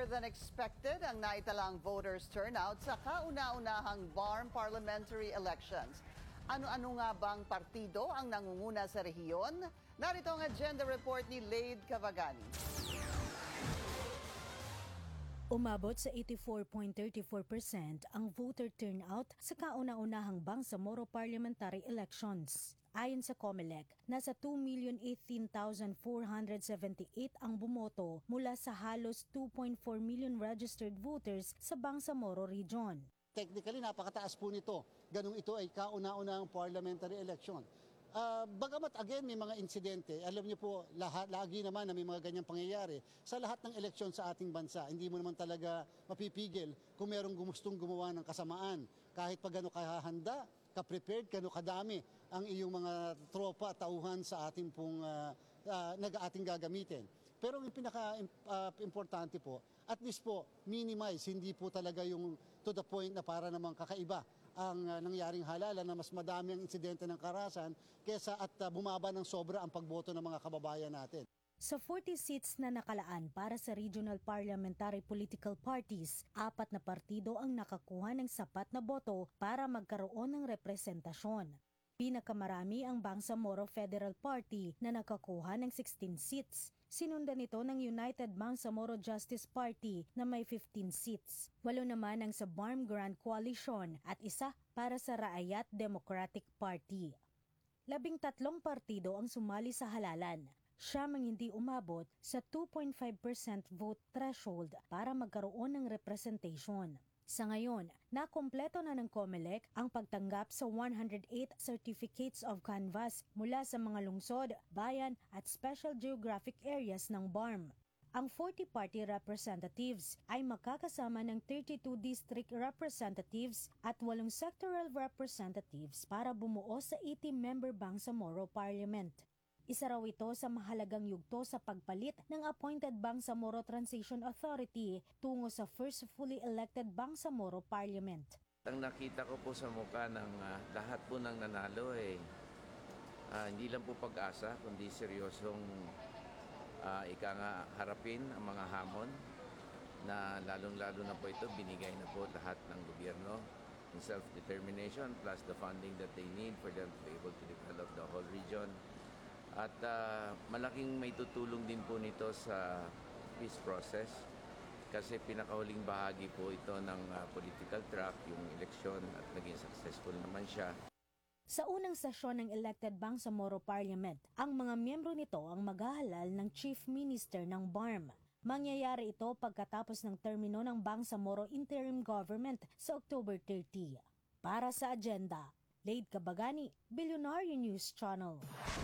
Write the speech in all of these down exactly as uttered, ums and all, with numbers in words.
Better than expected ang naitalang voters turnout sa kauna-unahang B A R M parliamentary elections. Ano-ano nga bang partido ang nangunguna sa rehiyon? Narito ang agenda report ni Lade Cavagani. Umabot sa eighty-four point three four percent ang voter turnout sa kauna-unahang Bangsamoro parliamentary elections. Ayon sa COMELEC, nasa two million eighteen thousand four hundred seventy-eight ang bumoto mula sa halos two point four million registered voters sa Bangsamoro region. Technically, napakataas po nito. Ganung ito ay kauna-unahang parliamentary election. Uh, bagamat again may mga insidente, alam niyo po, lahat, lagi naman na may mga ganyang pangyayari sa lahat ng eleksyon sa ating bansa. Hindi mo naman talaga mapipigil kung merong gustong gumawa ng kasamaan. Kahit pa gano'ng kahahanda, ka-prepared, gano'ng kadami ang iyong mga tropa, tauhan sa ating pong uh, uh, nag-aating gagamitin. Pero yung pinaka-importante uh, po, at least po, minimize, hindi po talaga yung to the point na para namang kakaiba ang uh, nangyaring halalan na mas madami ang insidente ng karahasan kesa at uh, bumaba ng sobra ang pagboto ng mga kababayan natin. Sa forty seats na nakalaan para sa regional parliamentary political parties, apat na partido ang nakakuha ng sapat na boto para magkaroon ng representasyon. Pinakamarami ang Bangsamoro Federal Party na nakakuha ng sixteen seats. Sinundan nito ng United Bangsamoro Justice Party na may fifteen seats. Walo naman ang sa B A R M Grand Coalition at isa para sa Raayat Democratic Party. Labing tatlong partido ang sumali sa halalan. Siyam ang hindi umabot sa two point five percent vote threshold para magkaroon ng representation. Sa ngayon, nakompleto na ng COMELEC ang pagtanggap sa one hundred eight certificates of canvass mula sa mga lungsod, bayan at special geographic areas ng B A R M. Ang forty party representatives ay makakasama ng thirty-two district representatives at walong sectoral representatives para bumuo sa eighty member Bangsamoro Parliament. Isa raw ito sa mahalagang yugto sa pagpalit ng appointed Bangsamoro Transition Authority tungo sa first fully elected Bangsamoro Parliament. Ang nakita ko po sa mukha ng uh, lahat po ng nanalo eh, uh, hindi lang po pag-asa, kundi seryosong uh, ika nga harapin ang mga hamon na lalong-lalo na po ito binigay na po lahat ng gobyerno in self-determination plus the funding that they need for them to be able to develop the whole region. At uh, malaking may tutulong din po nito sa peace process kasi pinakahuling bahagi po ito ng uh, political track, yung eleksyon at naging successful naman siya. Sa unang sesyon ng elected Bangsamoro Parliament, ang mga miyembro nito ang maghahalal ng Chief Minister ng B A R M. Mangyayari ito pagkatapos ng termino ng Bangsamoro Interim Government sa October thirtieth. Para sa agenda, Lade Cavagani, Billionaire News Channel.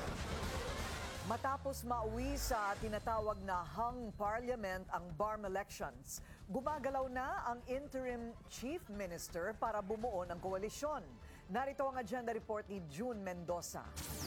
Matapos mauwi sa tinatawag na hung parliament ang B A R M elections, gumagalaw na ang interim chief minister para bumuo ng koalisyon. Narito ang agenda report ni June Mendoza.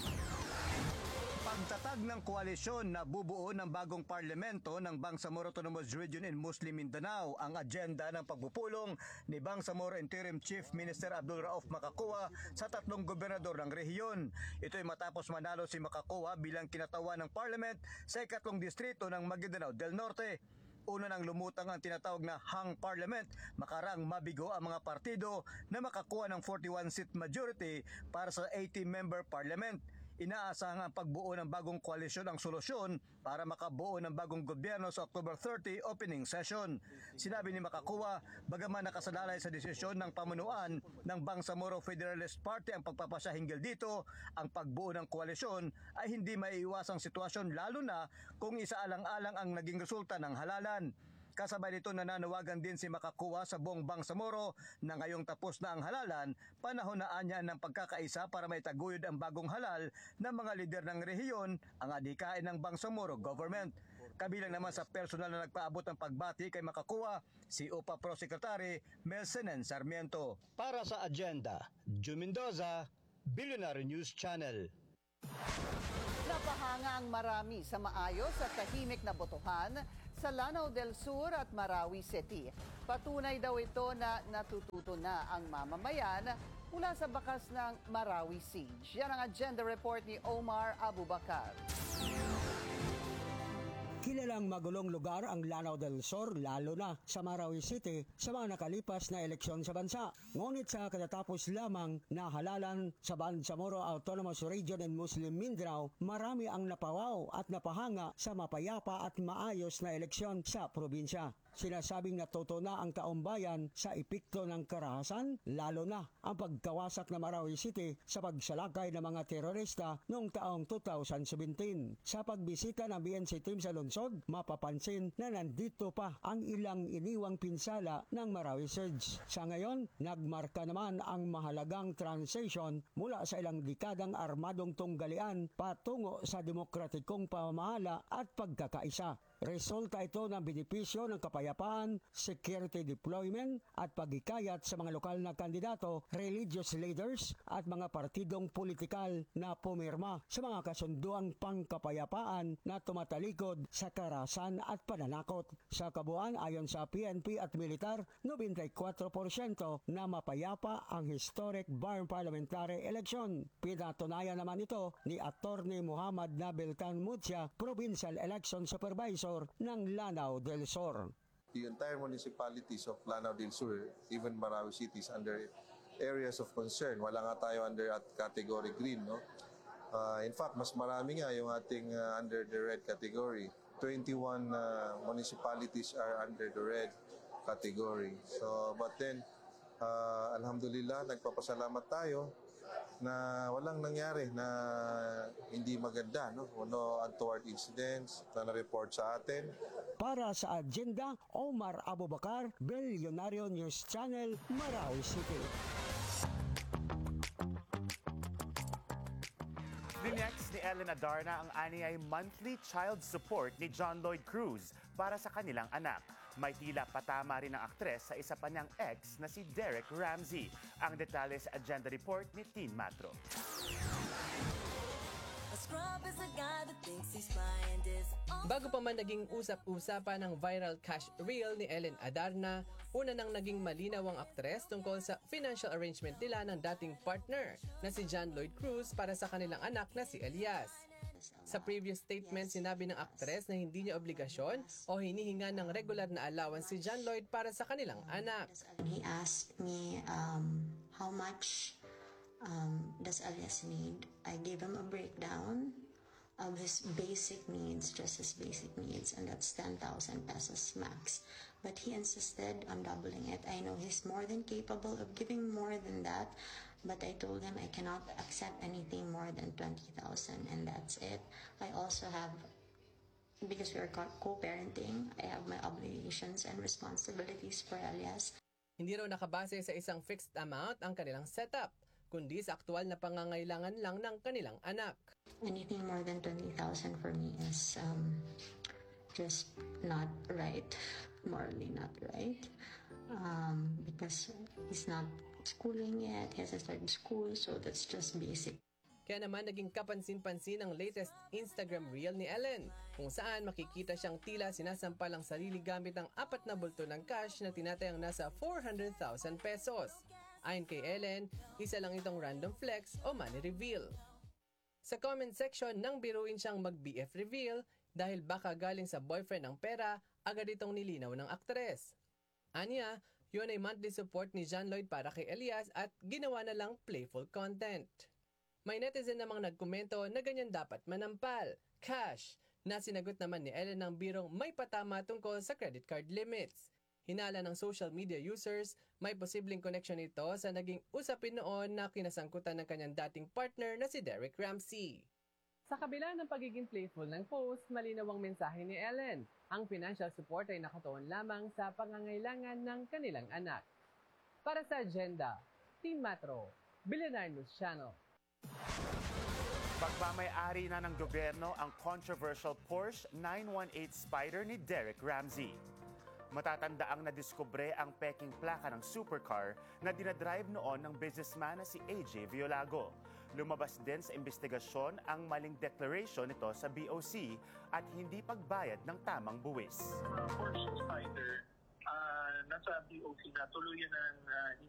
Pagtatag ng koalisyon na bubuo ng bagong parlamento ng Bangsamoro Autonomous Region in Muslim Mindanao ang agenda ng pagpupulong ni Bangsamoro Interim Chief Minister Abdul Rauf Makakua sa tatlong gobernador ng rehiyon. Ito ay matapos manalo si Makakua bilang kinatawan ng parliament sa ikatlong distrito ng Maguindanao del Norte. Una nang lumutang ang tinatawag na hung parliament, makarang mabigo ang mga partido na makakuha ng forty-one seat majority para sa eighty member parliament. Inaasahang ang pagbuo ng bagong koalisyon ang solusyon para makabuo ng bagong gobyerno sa October thirtieth opening session. Sinabi ni Makakua, bagaman nakasalalay sa desisyon ng pamunuan ng Bangsamoro Federalist Party ang pagpapasya hinggil dito, ang pagbuo ng koalisyon ay hindi maiiwasang sitwasyon lalo na kung isaalang-alang ang naging resulta ng halalan. Kasabay nito nananawagan din si Makakua sa buong Bangsamoro na ngayong tapos na ang halalan, panahon na anya ng pagkakaisa para maitaguyod ang bagong halal ng mga lider ng rehiyon ang adhikain ng Bangsamoro government. Kabilang naman sa personal na nagpaabot ng pagbati kay Makakua, si U P A Pro Secretary Melcenen Sarmiento. Para sa agenda, June Mendoza, Billionaire News Channel. Napahanga ang marami sa maayos at tahimik na botohan sa Lanao del Sur at Marawi City. Patunay daw ito na natututo na ang mamamayan mula sa bakas ng Marawi Siege. Yan ang agenda report ni Omar Abubakar. Kilalang magulong lugar ang Lanao del Sur lalo na sa Marawi City sa mga nakalipas na eleksyon sa bansa. Ngunit sa katatapos lamang na halalan sa Bangsamoro Autonomous Region in Muslim Mindanao, marami ang napawaw at napahanga sa mapayapa at maayos na eleksyon sa probinsya. Sinasabing natuto na ang taumbayan sa epekto ng karahasan, lalo na ang pagkawasak ng Marawi City sa pagsalakay ng mga terorista noong taong two thousand seventeen. Sa pagbisita ng B N C team sa lungsod, mapapansin na nandito pa ang ilang iniwang pinsala ng Marawi Surge. Sa ngayon, nagmarka naman ang mahalagang transition mula sa ilang dekadang armadong tunggalian patungo sa demokratikong pamamahala at pagkakaisa. Resulta ito ng benepisyo ng kapayapaan, security deployment at pagikayat sa mga lokal na kandidato, religious leaders at mga partidong politikal na pumirma sa mga kasunduang pangkapayapaan na tumatalikod sa karahasan at pananakot. Sa kabuuan, ayon sa P N P at militar, ninety-four percent na mapayapa ang historic Barm Parliamentary Election. Pinatunayan naman ito ni Attorney Muhammad Nabil Khan Mutya, Provincial Election Supervisor ng Lanao del Sur. The entire municipalities of Lanao del Sur, even Marawi City, is under areas of concern. Wala nga tayo under at category green, no? Uh, in fact, mas marami nga yung ating uh, under the red category. twenty-one uh, municipalities are under the red category. So, but then, uh, alhamdulillah, nagpapasalamat tayo na walang nangyari na hindi maganda, no? No untoward incidents na na-report sa atin. Para sa agenda, Omar Abubakar, Bilyonaryo News Channel, Marawi City. Next ni Ellen Adarna ang anyay monthly child support ni John Lloyd Cruz para sa kanilang anak. May tila patama rin ang aktres sa isa pa niyang ex na si Derek Ramsey. Ang detalye sa agenda report ni Teen Matro. Bago pa man naging usap-usapan ng viral cash reel ni Ellen Adarna, una nang naging malinaw ang aktres tungkol sa financial arrangement nila ng dating partner na si John Lloyd Cruz para sa kanilang anak na si Elias. Sa previous statement, sinabi ng aktres na hindi niya obligasyon o hinihinga ng regular na allowance si John Lloyd para sa kanilang anak. He asked me um, how much um, does Elias need. I gave him a breakdown of his basic needs, just his basic needs, and that's ten thousand pesos max. But he insisted on doubling it. I know he's more than capable of giving more than that, but I told him I cannot accept anything more than twenty thousand, and that's it. I also have, because we are co-parenting, I have my obligations and responsibilities for Elias. Hindi raw nakabase sa isang fixed amount ang kanilang setup, kundi sa aktual na pangangailangan lang ng kanilang anak. Anything more than twenty thousand for me is um, just not right, morally not right, um, because he's not schooling yet, he hasn't started school, so that's just basic. Kaya naman naging kapansin-pansin ang latest Instagram reel ni Ellen, kung saan makikita siyang tila sinasampal ang sarili gamit ang apat na bulto ng cash na tinatayang nasa four hundred thousand pesos. Ayon kay Ellen, isa lang itong random flex o money reveal. Sa comment section, nang biruin siyang mag-B F reveal dahil baka galing sa boyfriend ang pera, agad itong nilinaw ng aktres. Anya, yun ay monthly support ni John Lloyd para kay Elias at ginawa na lang playful content. May netizen namang nagkomento na ganyan dapat manampal, cash, na sinagot naman ni Ellen ng birong may patama tungkol sa credit card limits. Hinala ng social media users, may posibleng connection ito sa naging usapin noon na kinasangkutan ng kanyang dating partner na si Derek Ramsey. Sa kabila ng pagiging playful ng post, malinaw ang mensahe ni Ellen. Ang financial support ay nakatuon lamang sa pangangailangan ng kanilang anak. Para sa agenda, Team Matro, Billionaire News Channel. Pagmamay-ari na ng gobyerno ang controversial Porsche nine one eight Spider ni Derek Ramsey. Matatanda ang nadiskubre ang peking plaka ng supercar na dinadrive noon ng businessman na si A J Violago. Lumabas din sa investigasyon ang maling declaration nito sa B O C at hindi pagbayad ng tamang buwis. Porsche Spider, uh, nasa B O C na tuluyan ng uh,